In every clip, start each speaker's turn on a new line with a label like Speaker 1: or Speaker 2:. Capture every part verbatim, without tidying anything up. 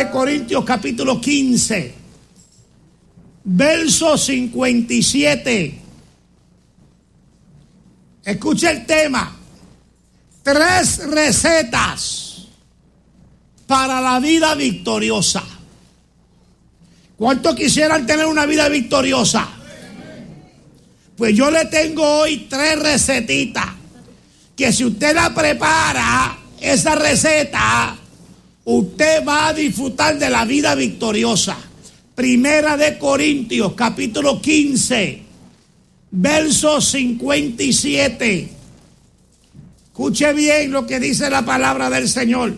Speaker 1: de Corintios capítulo quince, verso cincuenta y siete. Escucha el tema. Tres recetas para la vida victoriosa. ¿Cuántos quisieran tener una vida victoriosa? Pues yo le tengo hoy tres recetitas que si usted la prepara, esa receta, usted va a disfrutar de la vida victoriosa. Primera de Corintios, capítulo quince, verso cincuenta y siete. Escuche bien lo que dice la palabra del Señor.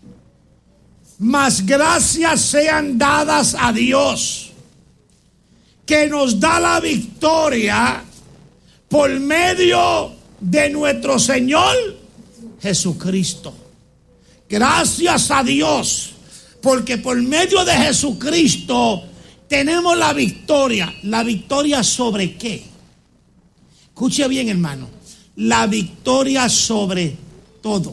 Speaker 1: Mas gracias sean dadas a Dios, que nos da la victoria por medio de nuestro Señor Jesucristo. Gracias a Dios, porque por medio de Jesucristo tenemos la victoria. ¿La victoria sobre qué? Escuche bien, hermano. La victoria sobre todo.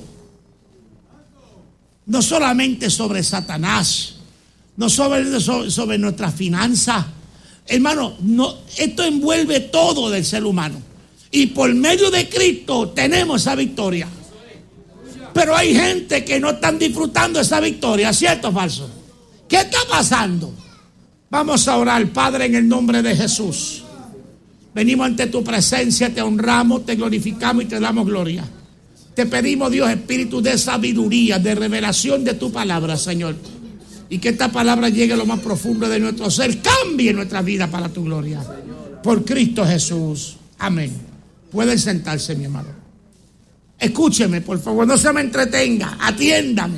Speaker 1: No solamente sobre Satanás, no sobre, sobre, sobre nuestras finanzas. Hermano, no, esto envuelve todo del ser humano. Y por medio de Cristo tenemos esa victoria. Pero hay gente que no están disfrutando esa victoria, ¿cierto o falso? ¿Qué está pasando? Vamos a orar, Padre, en el nombre de Jesús. Venimos ante tu presencia, te honramos, te glorificamos y te damos gloria. Te pedimos, Dios, espíritu de sabiduría, de revelación de tu palabra, Señor. Y que esta palabra llegue a lo más profundo de nuestro ser, cambie nuestra vida para tu gloria. Por Cristo Jesús. Amén. Pueden sentarse, mi amado. Escúcheme, por favor, no se me entretenga, atiéndame.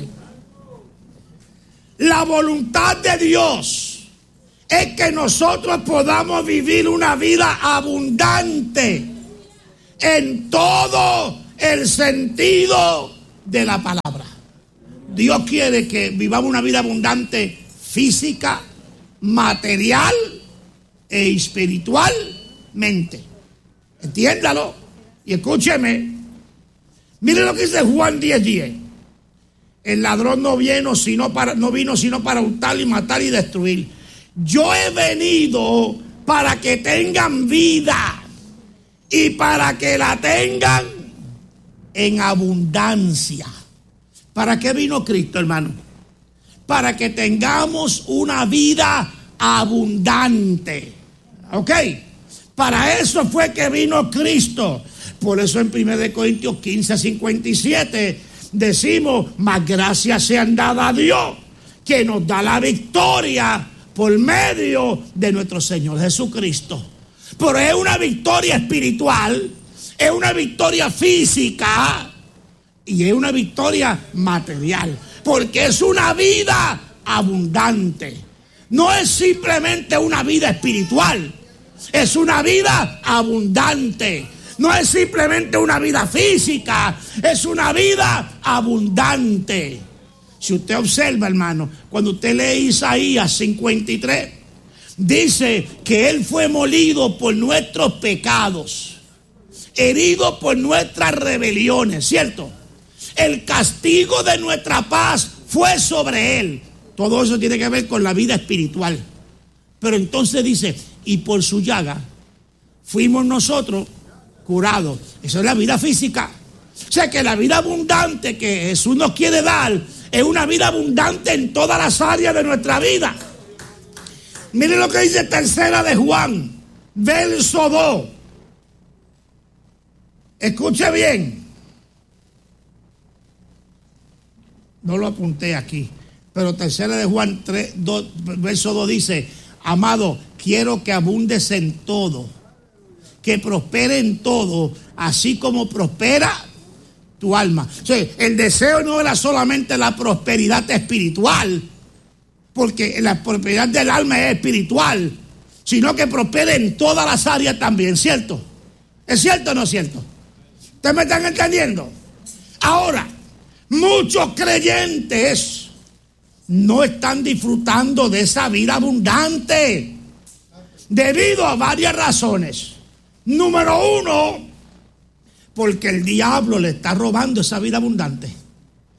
Speaker 1: La voluntad de Dios es que nosotros podamos vivir una vida abundante en todo el sentido de la palabra. Dios quiere que vivamos una vida abundante física, material e espiritualmente. Entiéndalo y escúcheme. Mire lo que dice Juan diez diez. El ladrón no vino sino para, no vino sino para hurtar y matar y destruir. Yo he venido para que tengan vida y para que la tengan en abundancia. ¿Para qué vino Cristo, hermano? Para que tengamos una vida abundante. ¿Ok? Para eso fue que vino Cristo. Por eso en primera de Corintios quince, cincuenta y siete decimos, mas gracias sean dadas a Dios, que nos da la victoria por medio de nuestro Señor Jesucristo. Pero es una victoria espiritual, es una victoria física y es una victoria material, porque es una vida abundante. No es simplemente una vida espiritual, es una vida abundante. No es simplemente una vida física, es una vida abundante. Si usted observa, hermano, cuando usted lee Isaías cincuenta y tres, dice que Él fue molido por nuestros pecados, herido por nuestras rebeliones, ¿cierto? El castigo de nuestra paz fue sobre Él. Todo eso tiene que ver con la vida espiritual. Pero entonces dice, y por su llaga fuimos nosotros curados. Eso es la vida física. O sea que la vida abundante que Jesús nos quiere dar es una vida abundante en todas las áreas de nuestra vida. Miren lo que dice tercera de Juan, verso dos. Escuche bien. No lo apunté aquí, pero tercera de Juan tres, dos, verso dos dice, amado, quiero que abundes en todo, que prospere en todo, así como prospera tu alma. O sea, el deseo no era solamente la prosperidad espiritual, porque la prosperidad del alma es espiritual, sino que prospere en todas las áreas también, ¿cierto? ¿Es cierto o no es cierto? ¿Ustedes me están entendiendo? Ahora, muchos creyentes no están disfrutando de esa vida abundante debido a varias razones. Número uno, porque el diablo le está robando esa vida abundante.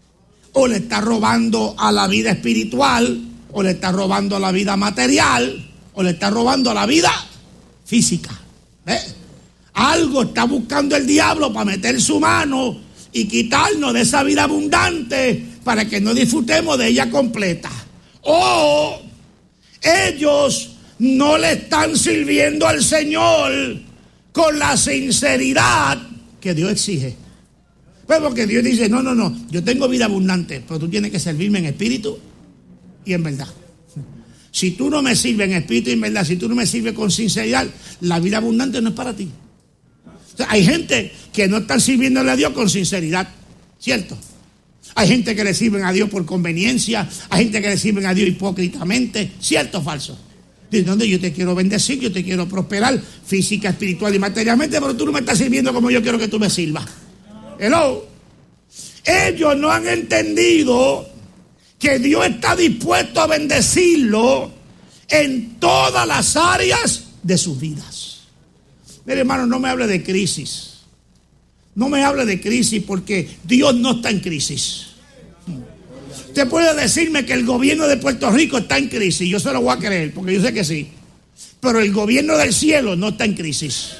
Speaker 1: o le está robando a la vida espiritual, o le está robando a la vida material, o le está robando a la vida física. ¿Eh? Algo está buscando el diablo para meter su mano y quitarnos de esa vida abundante para que no disfrutemos de ella completa. O ellos no le están sirviendo al Señor con la sinceridad que Dios exige. Pues porque Dios dice, no, no, no, yo tengo vida abundante, pero tú tienes que servirme en espíritu y en verdad. Si tú no me sirves en espíritu y en verdad, si tú no me sirves con sinceridad, la vida abundante no es para ti. O sea, hay gente que no están sirviéndole a Dios con sinceridad, ¿cierto? Hay gente que le sirven a Dios por conveniencia, hay gente que le sirven a Dios hipócritamente, ¿cierto o falso? ¿De dónde yo te quiero bendecir, yo te quiero prosperar física, espiritual y materialmente, pero tú no me estás sirviendo como yo quiero que tú me sirvas? Hello. Ellos no han entendido que Dios está dispuesto a bendecirlo en todas las áreas de sus vidas. Mire, hermano, no me hable de crisis. No me hable de crisis porque Dios no está en crisis. Usted puede decirme que el gobierno de Puerto Rico está en crisis. Yo se lo voy a creer porque yo sé que sí. Pero el gobierno del cielo no está en crisis.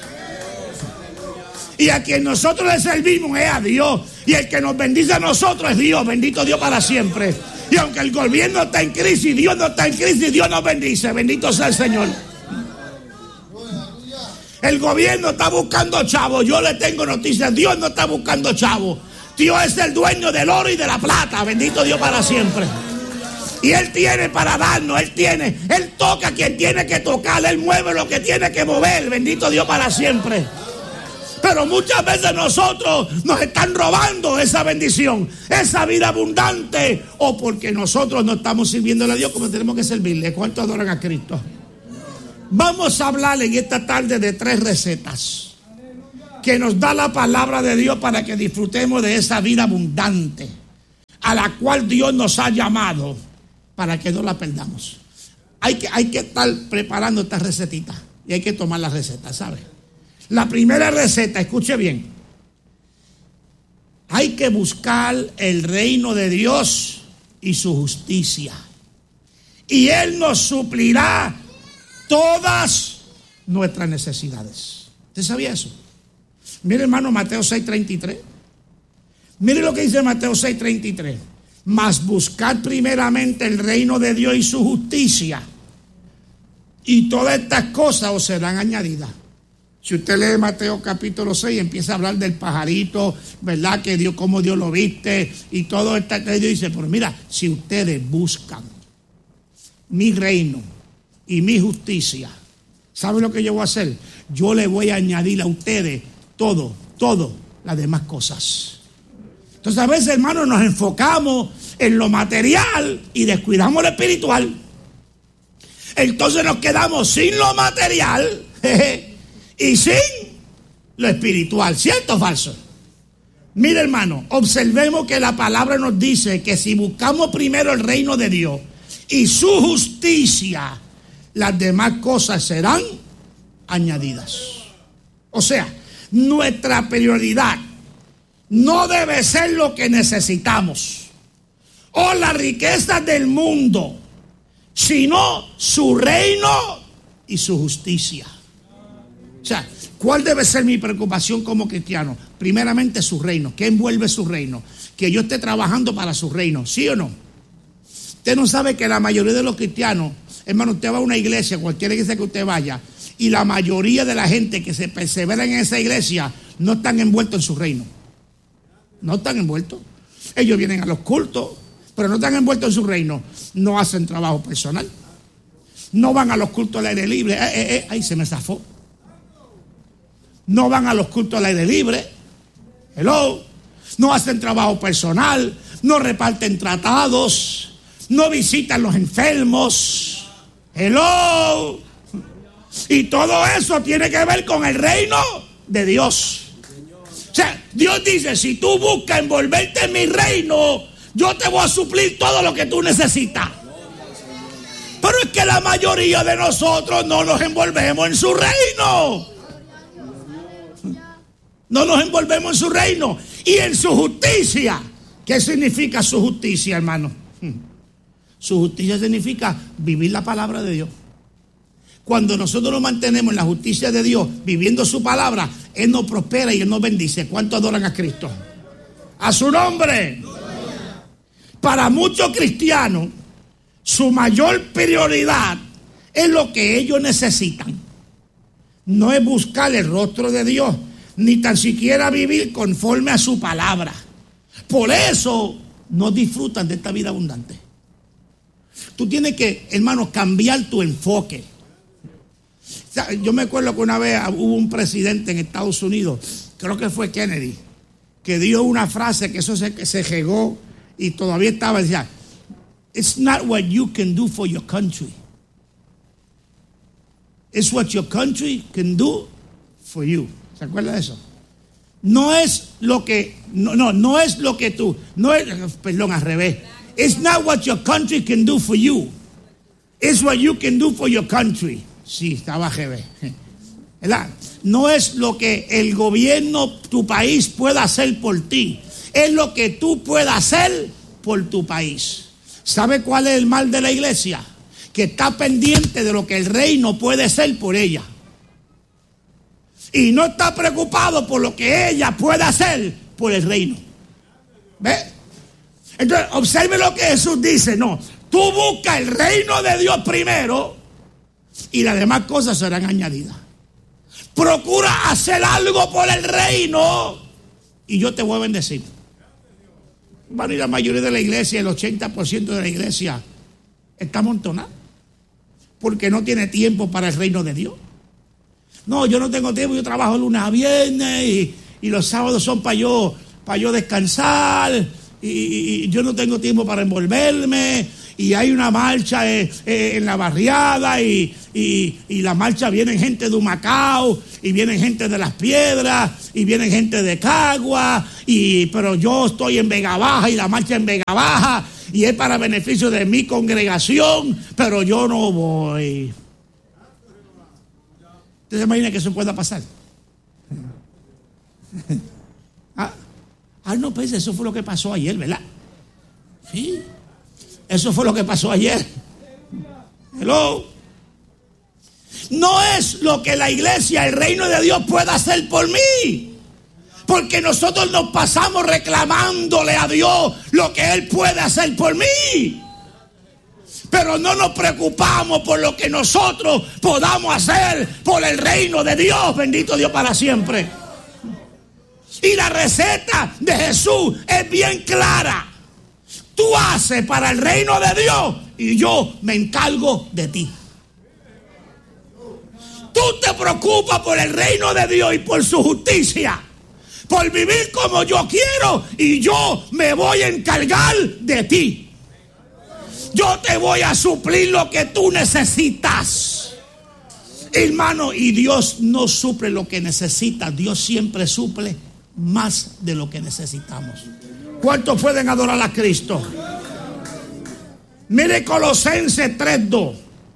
Speaker 1: Y a quien nosotros le servimos es a Dios. Y el que nos bendice a nosotros es Dios. Bendito Dios para siempre. Y aunque el gobierno está en crisis, Dios no está en crisis, Dios nos bendice. Bendito sea el Señor. El gobierno está buscando chavos. Yo le tengo noticias. Dios no está buscando chavos. Dios es el dueño del oro y de la plata. Bendito Dios para siempre. Y Él tiene para darnos. Él tiene. Él toca a quien tiene que tocar. Él mueve lo que tiene que mover. Bendito Dios para siempre. Pero muchas veces nosotros nos están robando esa bendición, esa vida abundante, o porque nosotros no estamos sirviéndole a Dios como tenemos que servirle. ¿Cuántos adoran a Cristo? Vamos a hablar en esta tarde de tres recetas que nos da la palabra de Dios para que disfrutemos de esa vida abundante a la cual Dios nos ha llamado, para que no la perdamos. Hay que, hay que estar preparando esta recetita y hay que tomar la receta, ¿sabe? La primera receta, escuche bien. Hay que buscar el reino de Dios y su justicia. Y Él nos suplirá todas nuestras necesidades. ¿Usted sabía eso? Mire, hermano, Mateo seis treinta y tres. Mire lo que dice Mateo seis treinta y tres. Mas buscad primeramente el reino de Dios y su justicia, y todas estas cosas os serán añadidas. Si usted lee Mateo capítulo seis, empieza a hablar del pajarito, ¿verdad? Que Dios, cómo Dios lo viste y todo esto. Dios dice, pero mira, si ustedes buscan mi reino y mi justicia, ¿saben lo que yo voy a hacer? Yo le voy a añadir a ustedes todo, todo, las demás cosas. Entonces a veces, hermanos, nos enfocamos en lo material y descuidamos lo espiritual. Entonces nos quedamos sin lo material, jeje, y sin lo espiritual. ¿Cierto o falso? Mire, hermano, observemos que la palabra nos dice que si buscamos primero el reino de Dios y su justicia, las demás cosas serán añadidas. O sea, nuestra prioridad no debe ser lo que necesitamos o las riquezas del mundo, sino su reino y su justicia. O sea, ¿cuál debe ser mi preocupación como cristiano? Primeramente su reino. ¿Qué envuelve su reino? Que yo esté trabajando para su reino, ¿sí o no? Usted no sabe que la mayoría de los cristianos, hermano, usted va a una iglesia, cualquier iglesia que usted vaya, y la mayoría de la gente que se persevera en esa iglesia no están envueltos en su reino. No están envueltos. Ellos vienen a los cultos, pero no están envueltos en su reino. No hacen trabajo personal. No van a los cultos al aire libre. Eh, eh, eh, ahí se me zafó. No van a los cultos al aire libre. Hello. No hacen trabajo personal. No reparten tratados. No visitan los enfermos. Hello. Y todo eso tiene que ver con el reino de Dios. O sea, Dios dice, si tú buscas envolverte en mi reino, yo te voy a suplir todo lo que tú necesitas. Pero es que la mayoría de nosotros no nos envolvemos en su reino. No nos envolvemos en su reino y en su justicia, ¿Qué significa su justicia, hermano? Su justicia significa vivir la palabra de Dios. Cuando nosotros nos mantenemos en la justicia de Dios, viviendo su palabra, Él nos prospera y Él nos bendice. ¿Cuántos adoran a Cristo? A su nombre. Para muchos cristianos, su mayor prioridad es lo que ellos necesitan. No es buscar el rostro de Dios, ni tan siquiera vivir conforme a su palabra. Por eso no disfrutan de esta vida abundante. Tú tienes que, hermano, cambiar tu enfoque. O sea, yo me acuerdo que una vez hubo un presidente en Estados Unidos, creo que fue Kennedy, que dio una frase que eso se, se regó y todavía estaba, decía, it's not what you can do for your country. It's what your country can do for you. ¿Se acuerda de eso? No es lo que, no, no, no es lo que tú, no es, perdón, al revés. It's not what your country can do for you. It's what you can do for your country. Sí, estaba al revés. ¿Verdad? No es lo que el gobierno, tu país pueda hacer por ti. Es lo que tú puedas hacer por tu país. ¿Sabe cuál es el mal de la iglesia? Que está pendiente de lo que el reino puede ser por ella. Y no está preocupado por lo que ella puede hacer por el reino. ¿Ve? Entonces, observe lo que Jesús dice. No, tú busca el reino de Dios primero y las demás cosas serán añadidas. Procura hacer algo por el reino y yo te voy a bendecir. Bueno, y la mayoría de la iglesia, el ochenta por ciento de la iglesia está amontonada porque no tiene tiempo para el reino de Dios. No, yo no tengo tiempo, yo trabajo lunes a viernes y, y los sábados son para yo, para yo descansar y, y, y yo no tengo tiempo para envolverme y hay una marcha eh, eh, en la barriada y, y, y la marcha vienen gente de Humacao y vienen gente de Las Piedras y vienen gente de Cagua y, pero yo estoy en Vega Baja y la marcha en Vega Baja y es para beneficio de mi congregación, pero yo no voy. ¿Usted se imagina que eso pueda pasar? Ah, ah, no, pues eso fue lo que pasó ayer, ¿verdad? Sí, eso fue lo que pasó ayer. Hello. No es lo que la iglesia, el reino de Dios pueda hacer por mí. Porque nosotros nos pasamos reclamándole a Dios lo que Él puede hacer por mí. Pero no nos preocupamos por lo que nosotros podamos hacer por el reino de Dios. Bendito Dios para siempre. Y la receta de Jesús es bien clara. Tú haces para el reino de Dios y yo me encargo de ti. Tú te preocupas por el reino de Dios y por su justicia, por vivir como yo quiero y yo me voy a encargar de ti. Yo te voy a suplir lo que tú necesitas. Hermano, y Dios no suple lo que necesita. Dios siempre suple más de lo que necesitamos. ¿Cuántos pueden adorar a Cristo? Mire Colosenses tres dos.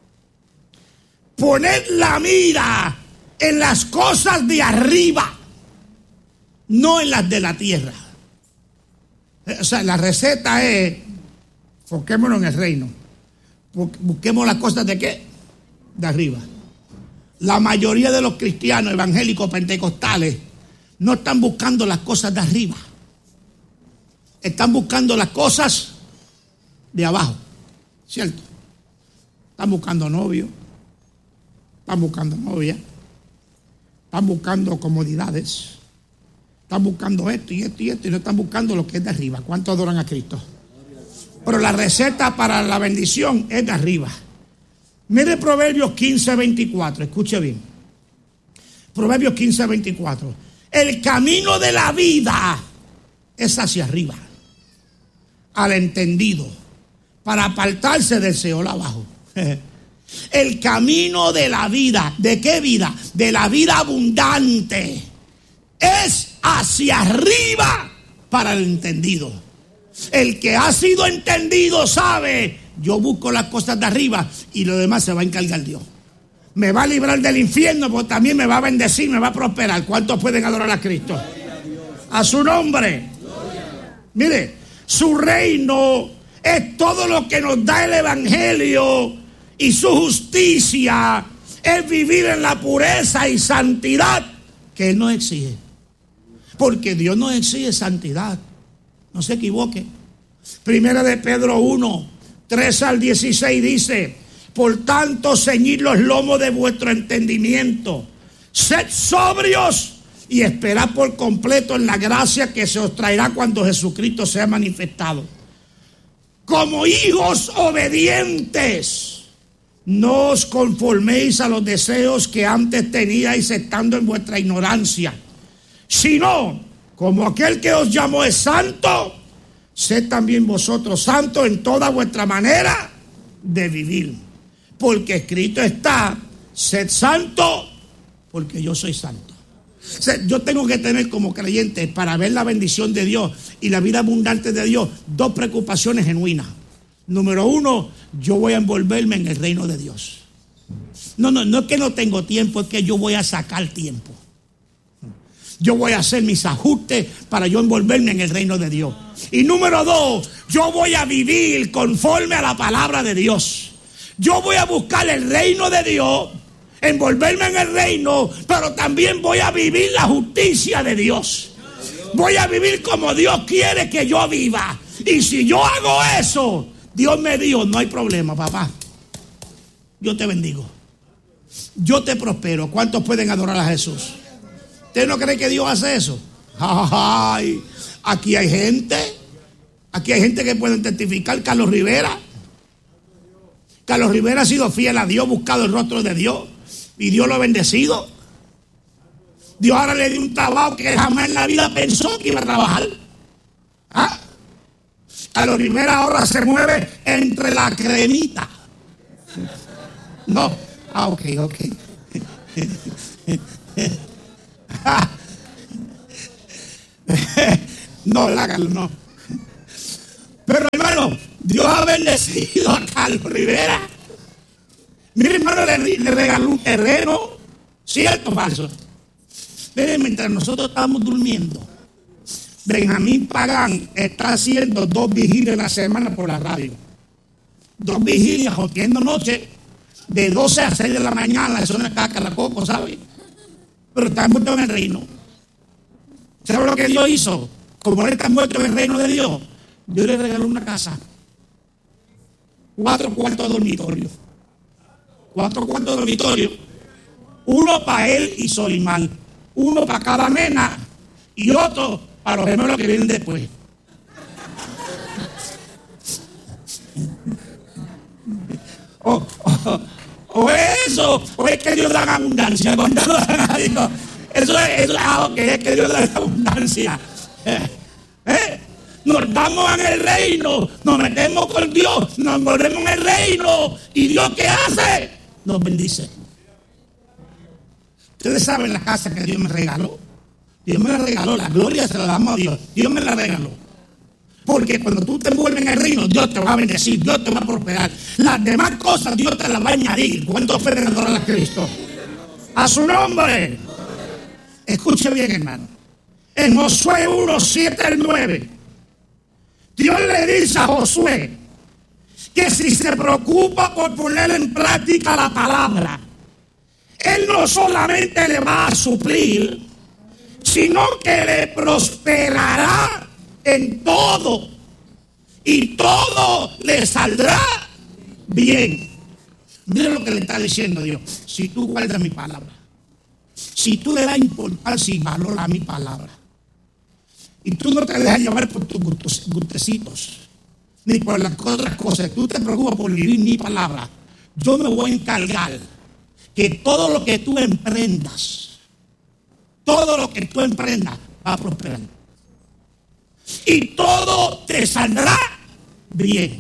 Speaker 1: Poned la mira en las cosas de arriba, no en las de la tierra. O sea, la receta es: enfoquémonos en el reino. Busquemos las cosas de qué? De arriba. La mayoría de los cristianos evangélicos pentecostales no están buscando las cosas de arriba. Están buscando las cosas de abajo. ¿Cierto? Están buscando novio. Están buscando novia. Están buscando comodidades. Están buscando esto y esto y esto y no están buscando lo que es de arriba. ¿Cuántos adoran a Cristo? Pero la receta para la bendición es de arriba. Mire Proverbios quince veinticuatro, escuche bien. Proverbios quince veinticuatro. El camino de la vida es hacia arriba, al entendido, para apartarse del Seol abajo. El camino de la vida, ¿de qué vida? De la vida abundante, es hacia arriba para el entendido. El que ha sido entendido sabe: yo busco las cosas de arriba y lo demás se va a encargar Dios. Me va a librar del infierno, pero también me va a bendecir, me va a prosperar. ¿Cuántos pueden adorar a Cristo? A su nombre. Mire, Su reino es todo lo que nos da el evangelio, y su justicia es vivir en la pureza y santidad que Él nos exige. Porque Dios nos exige santidad. No se equivoque. Primera de Pedro uno, tres al dieciséis dice: por tanto, ceñid los lomos de vuestro entendimiento, sed sobrios y esperad por completo en la gracia que se os traerá cuando Jesucristo sea manifestado. Como hijos obedientes, no os conforméis a los deseos que antes teníais estando en vuestra ignorancia, sino como aquel que os llamó es santo, sed también vosotros santos en toda vuestra manera de vivir. Porque escrito está: sed santo, porque yo soy santo. O sea, yo tengo que tener como creyente, para ver la bendición de Dios y la vida abundante de Dios, dos preocupaciones genuinas. Número uno, yo voy a envolverme en el reino de Dios. No, no, no es que no tengo tiempo, es que yo voy a sacar tiempo. Yo voy a hacer mis ajustes para yo envolverme en el reino de Dios. Y número dos, yo voy a vivir conforme a la palabra de Dios. Yo voy a buscar el reino de Dios, envolverme en el reino, pero también voy a vivir la justicia de Dios. Voy a vivir como Dios quiere que yo viva. Y si yo hago eso, Dios me dijo: no hay problema, papá. Yo te bendigo. Yo te prospero. ¿Cuántos pueden adorar a Jesús? ¿Usted no cree que Dios hace eso? Ay, aquí hay gente. Aquí hay gente que puede testificar. Carlos Rivera. Carlos Rivera ha sido fiel a Dios, buscado el rostro de Dios, y Dios lo ha bendecido. Dios ahora le dio un trabajo que jamás en la vida pensó que iba a trabajar. ¿Ah? Carlos Rivera ahora se mueve entre la cremita. No. Ah, ok, ok. No, Carlos, no. Pero hermano, Dios ha bendecido a Carlos Rivera. Mire, hermano, le, le regaló un terreno. ¿Cierto o falso? Miren, mientras nosotros estamos durmiendo, Benjamín Pagán está haciendo dos vigilias en la semana por la radio. Dos vigilias, jotiendo noche, de doce a seis de la mañana, eso no es caca, la coco, ¿sabe? Pero está muerto en el reino. ¿Sabe lo que Dios hizo? Como él está muerto en el reino de Dios, Dios le regaló una casa. Cuatro cuartos de dormitorio. Cuatro cuartos de dormitorio. Uno para él y Solimán. Uno para cada nena y otro para los gemelos que vienen después. O, o, o eso, o es que Dios da abundancia. Cuando dan a Dios, eso es, eso es, okay, es que Dios da abundancia. ¿Eh? ¿Eh? Nos damos en el reino, nos metemos con Dios, nos volvemos en el reino, y Dios, ¿qué hace? Nos bendice. Ustedes saben la casa que Dios me regaló. Dios me la regaló, la gloria se la damos a Dios. Dios me la regaló. Porque cuando tú te envuelves en el reino, Dios te va a bendecir, Dios te va a prosperar. Las demás cosas Dios te las va a añadir. ¿Cuántos pueden adorar a Cristo? A su nombre. Escuche bien, hermano. En Josué uno, siete al nueve, Dios le dice a Josué que si se preocupa por poner en práctica la palabra, Él no solamente le va a suplir, sino que le prosperará en todo, y todo le saldrá bien. Mira lo que le está diciendo Dios: si tú guardas mi palabra, si tú le das importancia y valor a mi palabra, y tú no te dejas llevar por tus gustos, gustecitos, ni por las otras cosas, tú te preocupas por vivir mi palabra, yo me voy a encargar que todo lo que tú emprendas, todo lo que tú emprendas va a prosperar. Y todo te saldrá bien.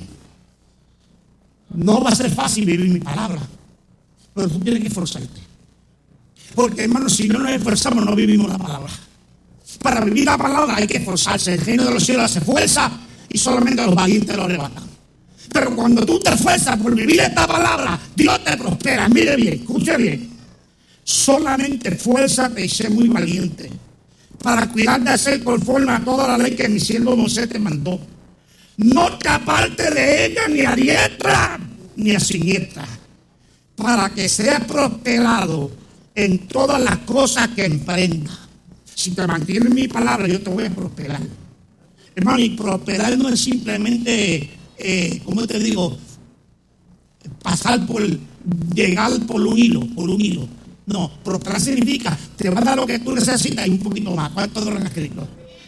Speaker 1: No va a ser fácil vivir mi palabra, pero tú tienes que esforzarte. Porque, hermano, si no nos esforzamos, no vivimos la palabra. Para vivir la palabra hay que esforzarse. El reino de los cielos hace fuerza y solamente los valientes lo levantan. Pero cuando tú te esfuerzas por vivir esta palabra, Dios te prospera. Mire bien, escuche bien. Solamente esfuérzate y sé muy valiente para cuidar de hacer conforme a toda la ley que mi siervo Moisés te mandó. no te aparte de ella ni a diestra ni a siniestra, para que seas prosperado en todas las cosas que emprendas. Si te mantienes en mi palabra, yo te voy a prosperar. Hermano, y prosperar no es simplemente, eh, ¿cómo te digo? Pasar por, llegar por un hilo, por un hilo. No, prosperar significa, te va a dar lo que tú necesitas y un poquito más. ¿Cuánto lo han escrito?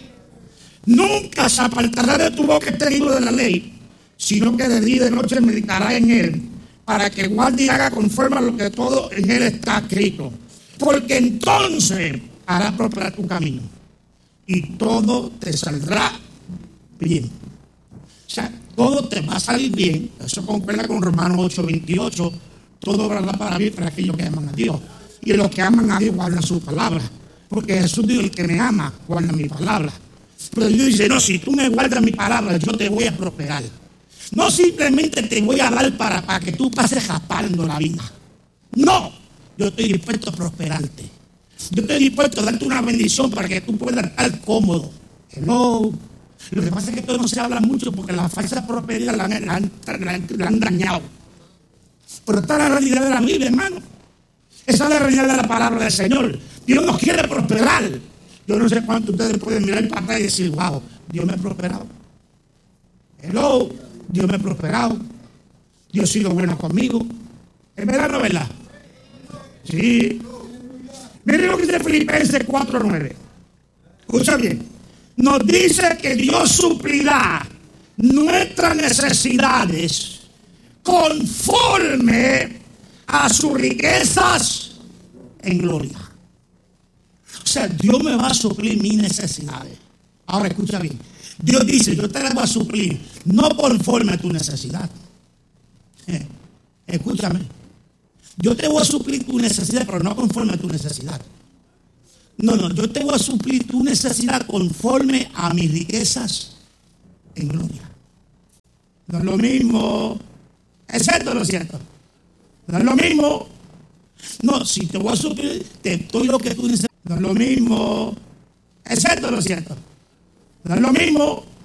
Speaker 1: Nunca se apartará de tu boca este libro de la ley, sino que de día y de noche meditará en él, para que guarde y haga conforme a lo que todo en él está escrito. Porque entonces hará prosperar tu camino y todo te saldrá bien. O sea, todo te va a salir bien. Eso concuerda con Romanos ocho veintiocho. Todo obrará para bien para aquellos que aman a Dios. Y los que aman a Dios guardan su palabra. Porque Jesús dijo, el que me ama, guarda mi palabra. Pero Dios dice, no, si tú me guardas mi palabra, yo te voy a prosperar. No simplemente te voy a dar para, para que tú pases raspando la vida. No, yo estoy dispuesto a prosperarte. Yo estoy dispuesto a darte una bendición para que tú puedas estar cómodo. Hello. Lo que pasa es que esto no se habla mucho porque la falsa prosperidad la han, la han, la han, la han dañado. Pero está la realidad de la Biblia, hermano. Esa es la realidad de la palabra del Señor. Dios nos quiere prosperar. Yo no sé cuánto ustedes pueden mirar para atrás y decir, wow, Dios me ha prosperado. Hello, Dios me ha prosperado. Dios ha sido bueno conmigo. ¿Es verdad o no es verdad? Sí. Miren lo que dice Filipenses cuatro nueve. Escucha bien. Nos dice que Dios suplirá nuestras necesidades conforme a sus riquezas en gloria. O sea, Dios me va a suplir mis necesidades. Ahora escucha bien. Dios dice, yo te las voy a suplir no conforme a tu necesidad. Eh, escúchame. Yo te voy a suplir tu necesidad, pero no conforme a tu necesidad. No, no, yo te voy a suplir tu necesidad conforme a mis riquezas en gloria. No es lo mismo. ¿Es cierto o no es cierto? No es lo mismo. No, si te voy a suplir, te doy lo que tú necesitas. No es lo mismo. ¿Es cierto o no es cierto? No es lo mismo.